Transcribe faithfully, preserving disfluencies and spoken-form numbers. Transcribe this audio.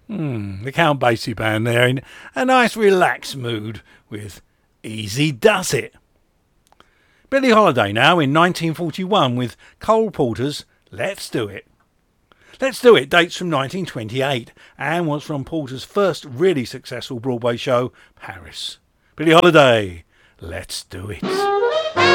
Hmm, the Count Basie Band there in a nice relaxed mood with Easy Does It. Billie Holiday now in nineteen forty-one with Cole Porter's Let's Do It. Let's Do It dates from nineteen twenty-eight and was from Porter's first really successful Broadway show, Paris. Billie Holiday, Let's Do It.